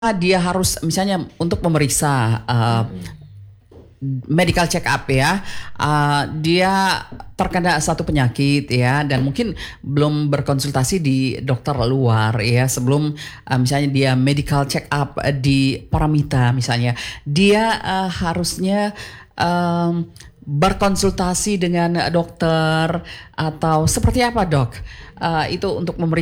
Dia harus misalnya untuk memeriksa medical check up ya, dia terkena satu penyakit ya, dan mungkin belum berkonsultasi di dokter luar ya sebelum misalnya dia medical check up di Paramita misalnya, dia harusnya berkonsultasi dengan dokter atau seperti apa dok? Itu untuk memeriksa